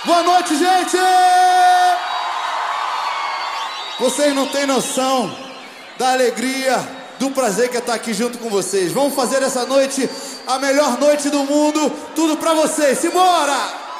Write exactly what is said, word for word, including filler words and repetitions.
Boa noite, gente! Vocês não têm noção da alegria, do prazer que é estar aqui junto com vocês. Vamos fazer essa noite a melhor noite do mundo. Tudo pra vocês. Simbora!